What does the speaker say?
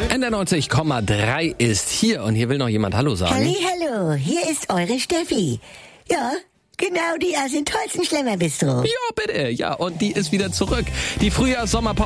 NDR 90,3 ist hier und hier will noch jemand Hallo sagen. Hallo, hier ist eure Steffi. Ja, genau die aus dem tollsten Schlemmerbistro. Ja, bitte. Ja, und die ist wieder zurück. Die Frühjahrs-Sommerpause